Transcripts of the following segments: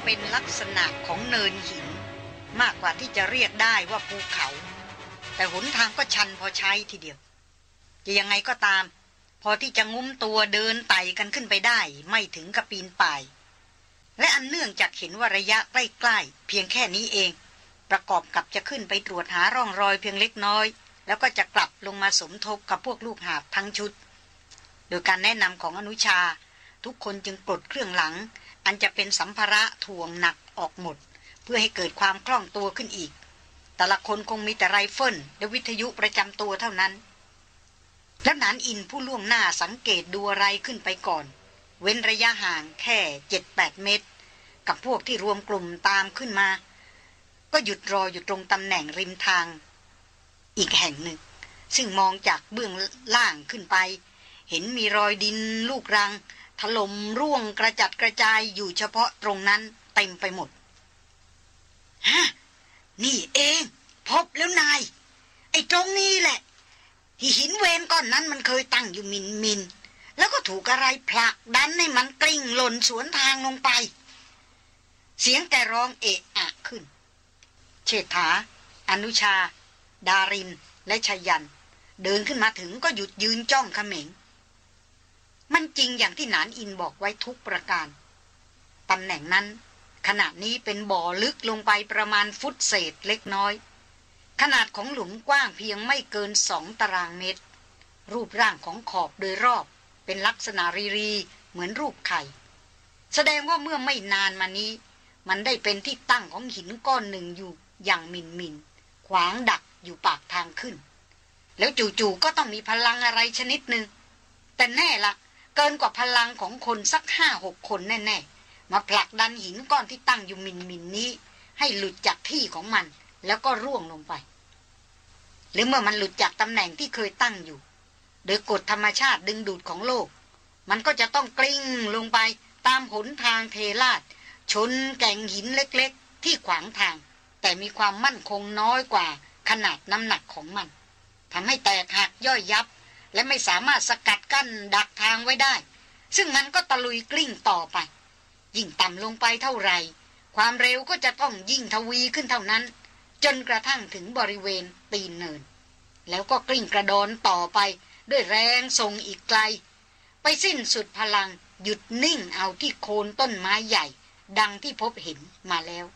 เป็นลักษณะของเนินหินมากกว่าที่จะเรียกได้ว่าภูเขาแต่หนทางก็ชันพอใช้ทีเดียวจะยังไงก็ตามพอที่จะงุ้มตัวเดินไต่กันขึ้นไปได้ไม่ถึงกับปีนป่ายและอันเนื่องจากเห็นว่าระยะใกล้ๆเพียงแค่นี้เองประกอบกับจะขึ้นไปตรวจหาร่องรอยเพียงเล็กน้อยแล้วก็จะกลับลงมาสมทบกับพวกลูกหาบทั้งชุดโดยการแนะนำของอนุชาทุกคนจึงปลดเครื่องหลังอันจะเป็นสัมภาระถ่วงหนักออกหมดเพื่อให้เกิดความคล่องตัวขึ้นอีกแต่ละคนคงมีแต่ไรเฟิลและวิทยุประจำตัวเท่านั้นแล้วนานอินผู้ล่วงหน้าสังเกตดูอะไรขึ้นไปก่อนเว้นระยะห่างแค่ 7-8 เมตรกับพวกที่รวมกลุ่มตามขึ้นมาก็หยุดรออยู่ตรงตำแหน่งริมทางอีกแห่งหนึ่งซึ่งมองจากเบื้องล่างขึ้นไปเห็นมีรอยดินลูกรังถล่มร่วงกระจัดกระจายอยู่เฉพาะตรงนั้นเต็มไปหมดฮะนี่เองพบแล้วนายไอ้ตรงนี้แหละที่หินเวรก้อนนั้นมันเคยตั้งอยู่มินแล้วก็ถูกอะไรผลักดันให้มันกลิ้งหล่นสวนทางลงไปเสียงแกร้องเอะอะขึ้นเชษฐาอนุชาดารินและชยันเดินขึ้นมาถึงก็หยุดยืนจ้องเขม็งมันจริงอย่างที่หนานอินบอกไว้ทุกประการตำแหน่งนั้นขณะนี้เป็นบ่อลึกลงไปประมาณฟุตเศษเล็กน้อยขนาดของหลุมกว้างเพียงไม่เกิน2 ตารางเมตรรูปร่างของขอบโดยรอบเป็นลักษณะรีเหมือนรูปไข่แสดงว่าเมื่อไม่นานมานี้มันได้เป็นที่ตั้งของหินก้อนหนึ่งอยู่อย่างมินขวางดักอยู่ปากทางขึ้นแล้วจู่ๆก็ต้องมีพลังอะไรชนิดหนึ่งแต่แน่ละเกินกว่าพลังของคนสัก5-6 คนแน่ๆมาผลักดันหินก้อนที่ตั้งอยู่มินนี้ให้หลุดจากที่ของมันแล้วก็ร่วงลงไปหรือเมื่อมันหลุดจากตำแหน่งที่เคยตั้งอยู่โดยกฎธรรมชาติดึงดูดของโลกมันก็จะต้องกลิ้งลงไปตามหนทางเทลาดชนแก่งหินเล็กๆที่ขวางทางแต่มีความมั่นคงน้อยกว่าขนาดน้ำหนักของมันทำให้แตกหักย่อยยับและไม่สามารถสกัดกั้นดักทางไว้ได้ซึ่งมันก็ตะลุยกลิ้งต่อไปยิ่งต่ำลงไปเท่าไหร่ความเร็วก็จะต้องยิ่งทวีขึ้นเท่านั้นจนกระทั่งถึงบริเวณตีนเนินแล้วก็กลิ้งกระโดนต่อไปด้วยแรงส่งอีกไกลไปสิ้นสุดพลังหยุดนิ่งเอาที่โคนต้นไม้ใหญ่ดังที่พบเห็นมาแล้ว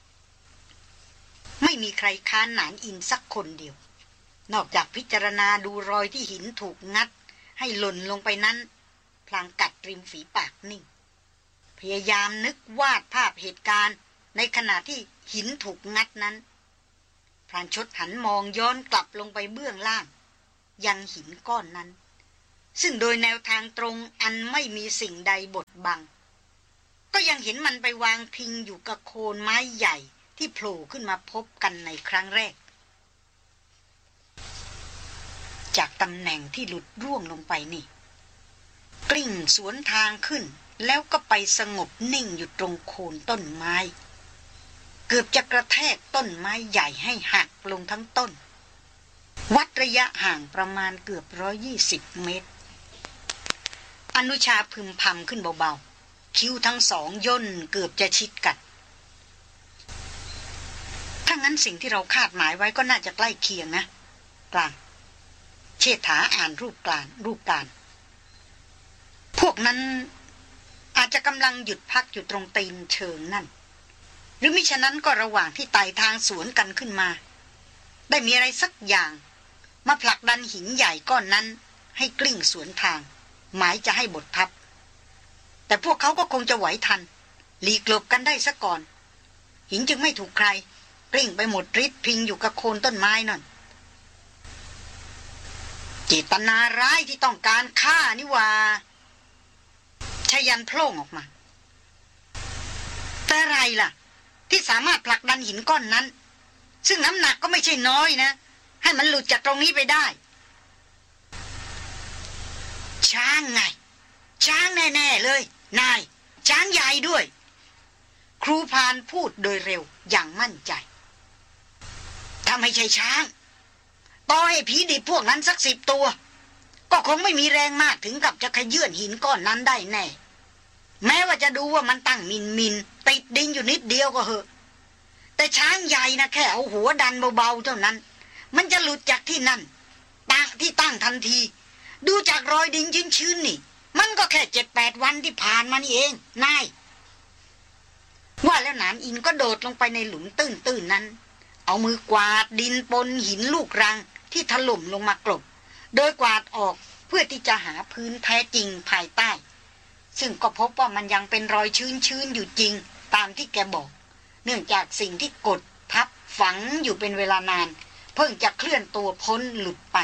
ไม่มีใครค้านหนานอินสักคนเดียวนอกจากพิจารณาดูรอยที่หินถูกงัดให้หล่นลงไปนั้นพลางกัดริมฝีปากนิ่งพยายามนึกวาดภาพเหตุการณ์ในขณะที่หินถูกงัดนั้นพรานชดหันมองย้อนกลับลงไปเบื้องล่างยังหินก้อนนั้นซึ่งโดยแนวทางตรงอันไม่มีสิ่งใดบดบังก็ยังเห็นมันไปวางพิงอยู่กับโคนไม้ใหญ่ที่โผล่ขึ้นมาพบกันในครั้งแรกจากตำแหน่งที่หลุดร่วงลงไปนี่กลิ้งสวนทางขึ้นแล้วก็ไปสงบนิ่งอยู่ตรงโคนต้นไม้เกือบจะกระแทกต้นไม้ใหญ่ให้หักลงทั้งต้นวัดระยะห่างประมาณเกือบ120 เมตรอนุชาพึมพำขึ้นเบาๆคิ้วทั้งสองย่นเกือบจะชิดกันถ้างั้นสิ่งที่เราคาดหมายไว้ก็น่าจะใกล้เคียงนะกลางเชษฐาอ่านรูปการพวกนั้นอาจจะกำลังหยุดพักอยู่ตรงตีนเชิงนั่นหรือมิฉะนั้นก็ระหว่างที่ไต่ทางสวนกันขึ้นมาได้มีอะไรสักอย่างมาผลักดันหินใหญ่ก้อนนั้นให้กลิ้งสวนทางหมายจะให้บดทับแต่พวกเขาก็คงจะไหวทันหลีกหลบกันได้ซะก่อนหินจึงไม่ถูกใครกลิ้งไปหมดฤทธิ์พิงอยู่กับโคนต้นไม้นั่นเจตนาร้ายที่ต้องการฆ่านี่ว่าชยันโพล่งออกมาแต่อะไรล่ะที่สามารถผลักดันหินก้อนนั้นซึ่งน้ำหนักก็ไม่ใช่น้อยนะให้มันหลุดจากตรงนี้ไปได้ช้างไงช้างแน่ๆเลยนายช้างใหญ่ด้วยครูพานพูดโดยเร็วอย่างมั่นใจถ้าไม่ใช่ช้างต่อให้ผีดิบพวกนั้นสัก10 ตัวก็คงไม่มีแรงมากถึงกับจะขยื่นหินก้อนนั้นได้แน่แม้ว่าจะดูว่ามันตั้งมินติดดินอยู่นิดเดียวก็เหอะแต่ช้างใหญ่นะแค่เอาหัวดันเบาๆเท่านั้นมันจะหลุดจากที่นั่นที่ตั้งทันทีดูจากรอยดินชื้นๆนี่มันก็แค่7-8 วันที่ผ่านมานี่เองนายว่าแล้วหนานอินก็โดดลงไปในหลุมตื้นๆนั้นเอามือกวาดดินปนหินลูกรังที่ถล่มลงมากลบโดยกวาดออกเพื่อที่จะหาพื้นแท้จริงภายใต้ซึ่งก็พบว่ามันยังเป็นรอยชื้นอยู่จริงตามที่แกบอกเนื่องจากสิ่งที่กดทับฝังอยู่เป็นเวลานานเพิ่งจะเคลื่อนตัวพ้นหลุดไป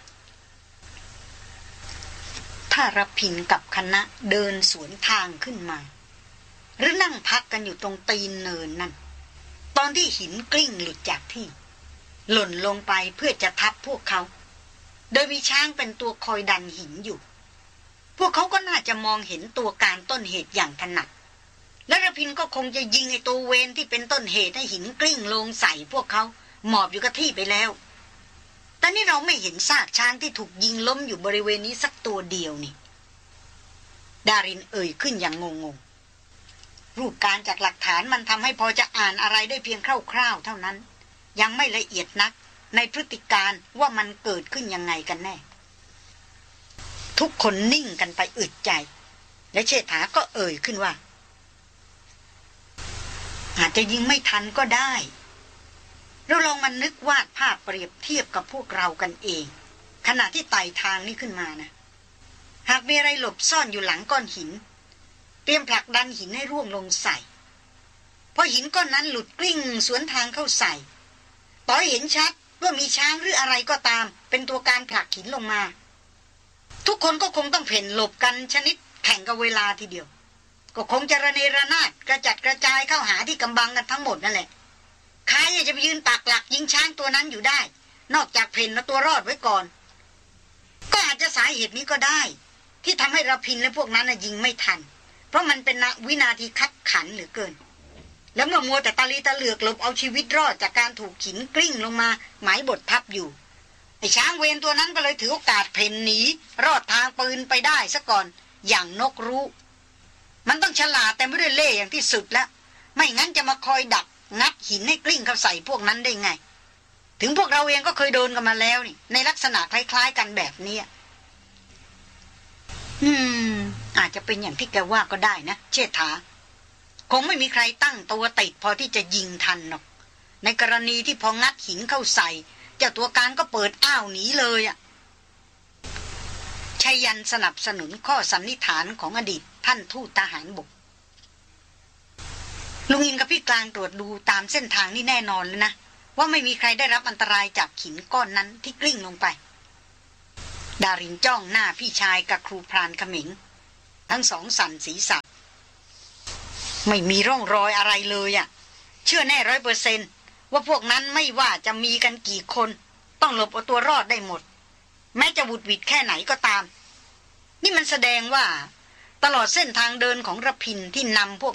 ถ้ารพินกับคณะเดินสวนทางขึ้นมาหรือนั่งพักกันอยู่ตรงตีนเนินนั่นตอนที่หินกลิ้งหลุดจากที่หล่นลงไปเพื่อจะทับพวกเขาโดยมีช้างเป็นตัวคอยดันหินอยู่พวกเขาก็น่าจะมองเห็นตัวการต้นเหตุอย่างถนัดและระพินก็คงจะยิงไอ้ตัวเวรที่เป็นต้นเหตุให้หินกลิ้งลงใส่พวกเขาหมอบอยู่กับที่ไปแล้วแต่นี่เราไม่เห็นซากช้างที่ถูกยิงล้มอยู่บริเวณนี้สักตัวเดียวนี่ดารินเอ่ยขึ้นอย่างงงๆรูปการจากหลักฐานมันทำให้พอจะอ่านอะไรได้เพียงคร่าวๆเท่านั้นยังไม่ละเอียดนักในพฤติการว่ามันเกิดขึ้นยังไงกันแน่ทุกคนนิ่งกันไปอึดใจและเชษฐาก็เอ่ยขึ้นว่าอาจจะยิงไม่ทันก็ได้เราลองมานึกวาดภาพเปรียบเทียบกับพวกเรากันเองขณะที่ไต่ทางนี้ขึ้นมานะหากมีอะไรหลบซ่อนอยู่หลังก้อนหินเตรียมผลักดันหินให้ร่วงลงใส่พอหินก้อนนั้นหลุดกลิ้งสวนทางเข้าใส่ต่อให้เห็นชัดว่ามีช้างหรืออะไรก็ตามเป็นตัวการผลักหินลงมาทุกคนก็คงต้องเพ่นหลบกันชนิดแข่งกับเวลาทีเดียวก็คงจะระเนระนาดกระจัดกระจายเข้าหาที่กำบังกันทั้งหมดนั่นแหละใครจะไปยืนปักหลักยิงช้างตัวนั้นอยู่ได้นอกจากเพ่นเอาตัวรอดไว้ก่อนก็อาจจะสาเหตุนี้ก็ได้ที่ทำให้ระพินและพวกนั้นยิงไม่ทันเพราะมันเป็นวินาทีคับขันเหลือเกินแล้วเมื่อมัวแต่ตะลีตะเหลือกหลบเอาชีวิตรอดจากการถูกหินกลิ้งลงมาหมายบททับอยู่ไอ้ช้างเวรตัวนั้นก็เลยถือโอกาสเพ่นหนีรอดทางปืนไปได้ซะก่อนอย่างนกรู้มันต้องฉลาดแต่ไม่ได้เล่ห์อย่างที่สุดแล้วไม่งั้นจะมาคอยดักงัดหินให้กลิ้งเข้าใส่พวกนั้นได้ไงถึงพวกเราเองก็เคยโดนกันมาแล้วนี่ในลักษณะคล้ายๆกันแบบนี้อาจจะเป็นอย่างที่แกว่าก็ได้นะเชษฐาคงไม่มีใครตั้งตัวติดพอที่จะยิงทันหรอกในกรณีที่พองัดหินเข้าใส่เจ้าตัวการก็เปิดอ้าวหนีเลยชัยยันสนับสนุนข้อสันนิษฐานของอดีตท่านทูตทหารบกลุงอินกับพี่กลางตรวจดูตามเส้นทางนี่แน่นอนเลยนะว่าไม่มีใครได้รับอันตรายจากหินก้อนนั้นที่กลิ้งลงไปดารินจ้องหน้าพี่ชายกับครูพรานเขมิงทั้งสองสั่นศีรษะไม่มีร่องรอยอะไรเลยเชื่อแน่ 100%ว่าพวกนั้นไม่ว่าจะมีกันกี่คนต้องหลบเอาตัวรอดได้หมดแม้จะบุดหวิดแค่ไหนก็ตามนี่มันแสดงว่าตลอดเส้นทางเดินของระพินที่นำพวก